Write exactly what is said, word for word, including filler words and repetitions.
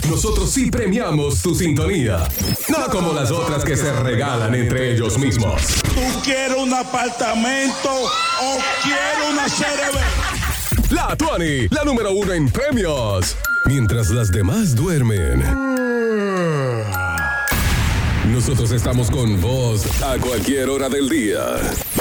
nosotros sí premiamos tu sintonía. No como las otras que se regalan entre ellos mismos. ¿Tú quieres un apartamento o quieres una C R B? La Tuani, la número uno en premios. Mientras las demás duermen, nosotros estamos con vos a cualquier hora del día.